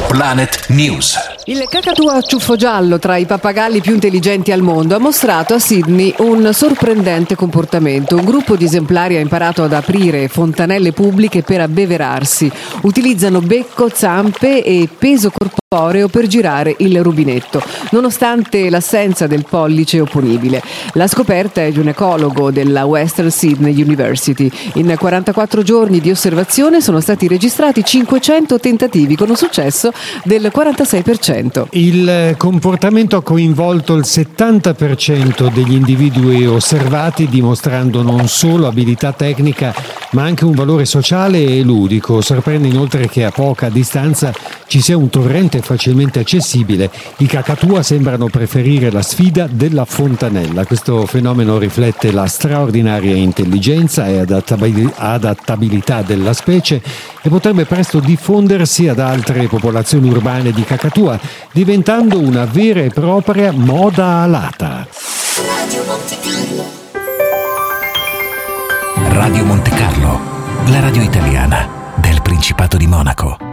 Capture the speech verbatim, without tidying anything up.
Planet News. Il cacatua ciuffo giallo, tra i pappagalli più intelligenti al mondo, ha mostrato a Sydney un sorprendente comportamento. Un gruppo di esemplari ha imparato ad aprire fontanelle pubbliche per abbeverarsi. Utilizzano becco, zampe e peso corporeo per girare il rubinetto, nonostante l'assenza del pollice opponibile. La scoperta è di un ecologo della Western Sydney University. In quarantaquattro giorni di osservazione sono stati registrati cinquecento tentativi, con un successo del quarantasei per cento. Il comportamento ha coinvolto il settanta per cento degli individui osservati, dimostrando non solo abilità tecnica ma anche un valore sociale e ludico. Sorprende inoltre che a poca distanza ci sia un torrente facilmente accessibile. I cacatua sembrano preferire la sfida della fontanella. Questo fenomeno riflette la straordinaria intelligenza e adattabilità della specie e potrebbe presto diffondersi ad altre popolazioni urbane di cacatua, diventando una vera e propria moda alata. Radio Monte Carlo, la radio italiana del Principato di Monaco.